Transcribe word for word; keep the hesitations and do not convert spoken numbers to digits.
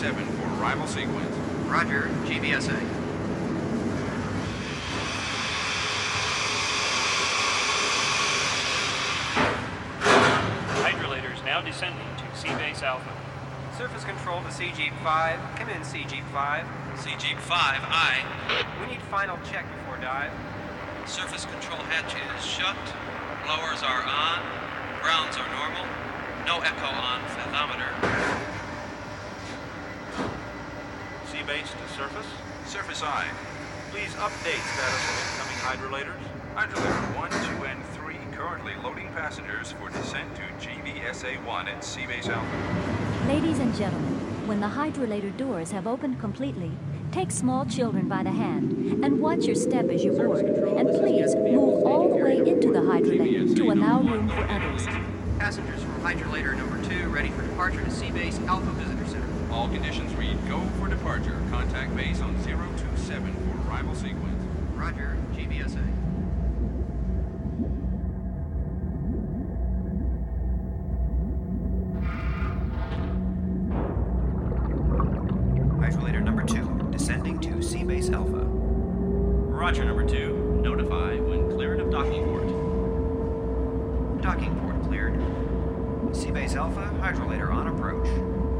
seven for arrival sequence. Roger, G B S A. Hydrolators now descending to Seabase Alpha. Surface control to C Jeep five. Come in, C Jeep five. C Jeep five, aye. We need final check before dive. Surface control hatch is shut. Blowers are on. Grounds are normal. No echo on fathometer. Seabase to surface. Surface aye. Please update status of incoming hydrolators. Hydrolator one, two, and three currently loading passengers for descent to G V S A one at Seabase Alpha. Ladies and gentlemen, when the hydrolator doors have opened completely, take small children by the hand and watch your step as you board, and please move all the way into the hydrolator to allow room for others. Passengers from hydrolator number two ready for departure to Seabase Alpha Visitor Center. All conditions read go for departure. Contact base on zero two seven for arrival sequence. Roger, G B S A. Hydrolator number two, descending to Seabase Alpha. Roger, number two. Notify when cleared of docking port. Docking port cleared. Seabase Alpha, hydrolator on approach.